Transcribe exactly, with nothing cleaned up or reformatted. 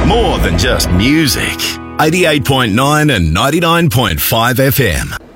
More than just music. eighty-eight point nine and ninety-nine point five F M.